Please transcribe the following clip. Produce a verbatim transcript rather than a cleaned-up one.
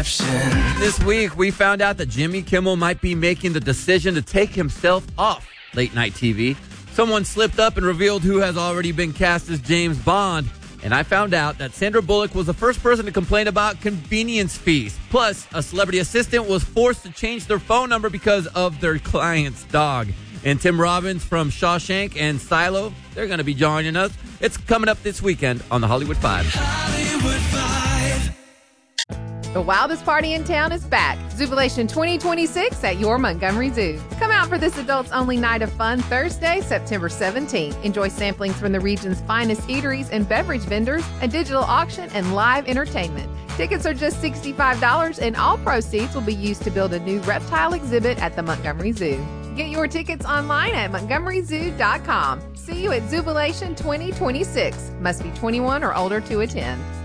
deception. This week, we found out that Jimmy Kimmel might be making the decision to take himself off late-night T V. Someone slipped up and revealed who has already been cast as James Bond. And I found out that Sandra Bullock was the first person to complain about convenience fees. Plus, a celebrity assistant was forced to change their phone number because of their client's dog. And Tim Robbins from Shawshank and Silo, they're going to be joining us. It's coming up this weekend on the Hollywood Five. Hollywood Five. The wildest party in town is back. Jubilation twenty twenty-six at your Montgomery Zoo. Come out for this adults-only night of fun Thursday, September seventeenth. Enjoy samplings from the region's finest eateries and beverage vendors, a digital auction, and live entertainment. Tickets are just sixty-five dollars, and all proceeds will be used to build a new reptile exhibit at the Montgomery Zoo. Get your tickets online at montgomery zoo dot com. See you at Jubilation twenty twenty-six. Must be twenty-one or older to attend.